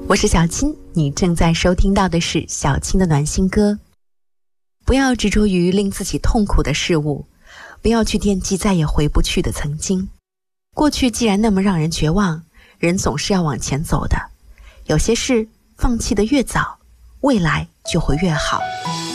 我是小青，你正在收听到的是小青的暖心歌。不要执着于令自己痛苦的事物，不要去惦记再也回不去的曾经。过去既然那么让人绝望，人总是要往前走的。有些事放弃的越早，未来就会越好。